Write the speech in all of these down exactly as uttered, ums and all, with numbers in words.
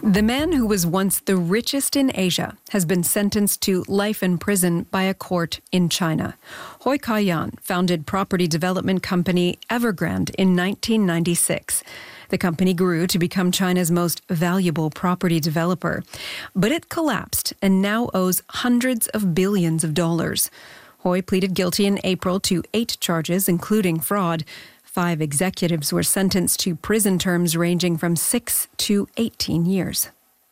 The man who was once the richest in Asia has been sentenced to life in prison by a court in China. Hui Ka-yan founded property development company Evergrande in nineteen ninety-six. The company grew to become China's most valuable property developer. But it collapsed and now owes hundreds of billions of dollars. Hui pleaded guilty in April to eight charges, including fraud. Five executives were sentenced to prison terms ranging from six to eighteen years.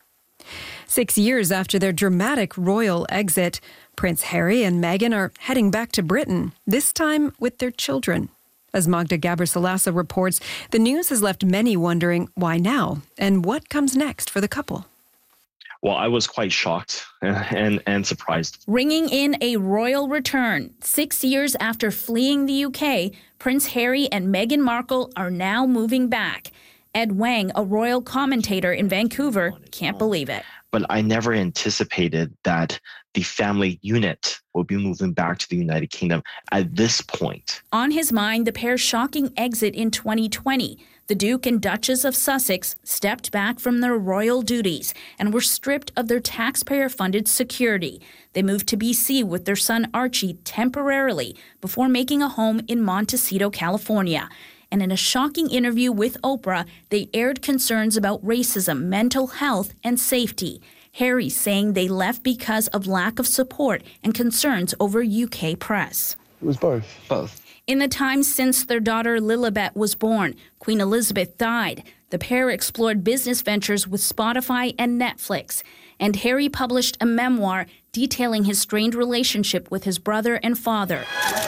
Six years after their dramatic royal exit, Prince Harry and Meghan are heading back to Britain, this time with their children. As Magda Gabrisalasa reports, the news has left many wondering why now and what comes next for the couple. Well, I was quite shocked and, and surprised. Ringing in a royal return. Six years after fleeing the U K, Prince Harry and Meghan Markle are now moving back. Ed Wang, a royal commentator in Vancouver, can't believe it. But I never anticipated that the family unit will be moving back to the United Kingdom at this point. On his mind, the pair's shocking exit in twenty twenty. The Duke and Duchess of Sussex stepped back from their royal duties and were stripped of their taxpayer-funded security. They moved to B C with their son Archie temporarily before making a home in Montecito, California. And in a shocking interview with Oprah, they aired concerns about racism, mental health, and safety. Harry saying they left because of lack of support and concerns over U K press. It was both. Both. In the time since their daughter Lilibet was born, Queen Elizabeth died. The pair explored business ventures with Spotify and Netflix. And Harry published a memoir detailing his strained relationship with his brother and father.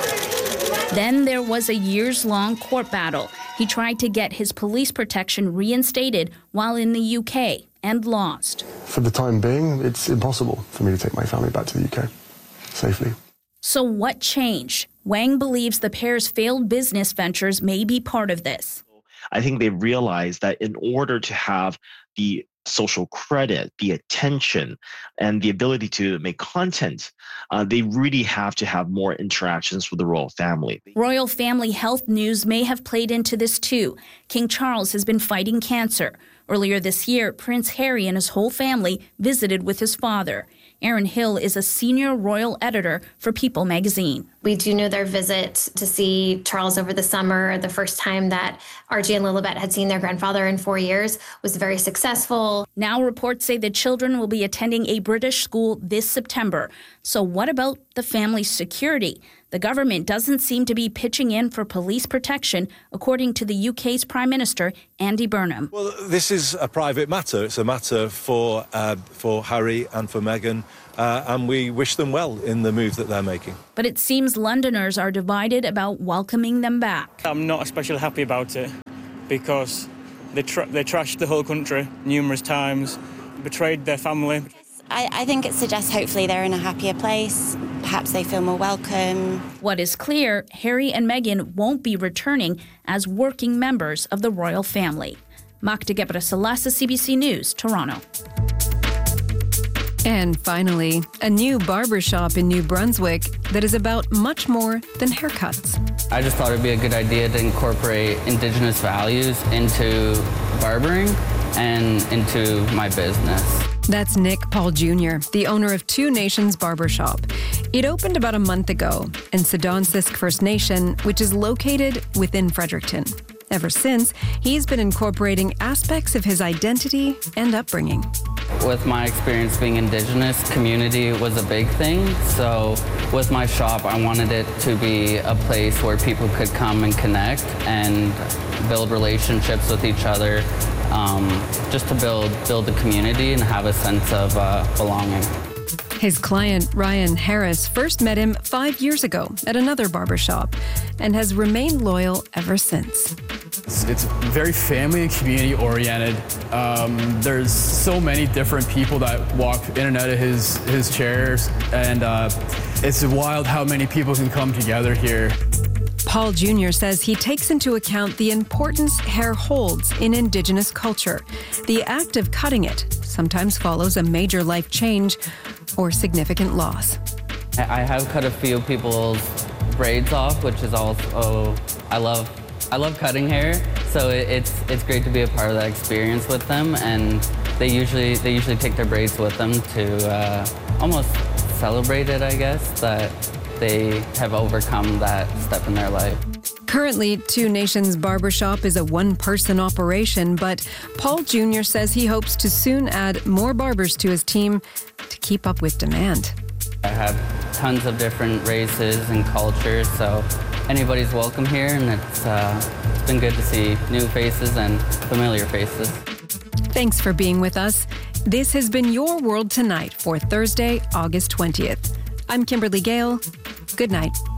Then there was a years-long court battle. He tried to get his police protection reinstated while in the U K and lost. For the time being, it's impossible for me to take my family back to the U K safely. So what changed? Wang believes the pair's failed business ventures may be part of this. I think they realized that in order to have the social credit, the attention, and the ability to make content, uh, they really have to have more interactions with the royal family. Royal family health news may have played into this too. King Charles has been fighting cancer. Earlier this year, Prince Harry and his whole family visited with his father. Erin Hill is a senior royal editor for People magazine. We do know their visit to see Charles over the summer, the first time that Archie and Lilibet had seen their grandfather in four years, was very successful. Now reports say the children will be attending a British school this September. So what about the family's security? The government doesn't seem to be pitching in for police protection, according to the U K's Prime Minister, Andy Burnham. Well, this is a private matter. It's a matter for uh, for Harry and for Meghan, uh, and we wish them well in the move that they're making. But it seems Londoners are divided about welcoming them back. I'm not especially happy about it because they, tra- they trashed the whole country numerous times, betrayed their family. I, I think it suggests hopefully they're in a happier place. Perhaps they feel more welcome. What is clear, Harry and Meghan won't be returning as working members of the royal family. Magda Gabrisalasa, C B C News, Toronto. And finally, a new barbershop in New Brunswick that is about much more than haircuts. I just thought it'd be a good idea to incorporate Indigenous values into barbering and into my business. That's Nick Paul Junior, the owner of Two Nations Barbershop. It opened about a month ago in Sidonsisk First Nation, which is located within Fredericton. Ever since, he's been incorporating aspects of his identity and upbringing. With my experience being Indigenous, community was a big thing. So with my shop, I wanted it to be a place where people could come and connect and build relationships with each other. Um, just to build build a community and have a sense of uh, belonging. His client, Ryan Harris, first met him five years ago at another barbershop and has remained loyal ever since. It's, it's very family and community oriented. Um, there's so many different people that walk in and out of his, his chairs, and uh, it's wild how many people can come together here. Paul Junior says he takes into account the importance hair holds in Indigenous culture. The act of cutting it sometimes follows a major life change or significant loss. I have cut a few people's braids off, which is also, I love, I love cutting hair. So it, it's it's great to be a part of that experience with them, and they usually they usually take their braids with them to uh, almost celebrate it, I guess, that they have overcome that step in their life. Currently, Two Nations Barbershop is a one-person operation, but Paul Junior says he hopes to soon add more barbers to his team to keep up with demand. I have tons of different races and cultures, so anybody's welcome here, and it's, uh, it's been good to see new faces and familiar faces. Thanks for being with us. This has been Your World Tonight for Thursday, August twentieth. I'm Kimberly Gale. Good night.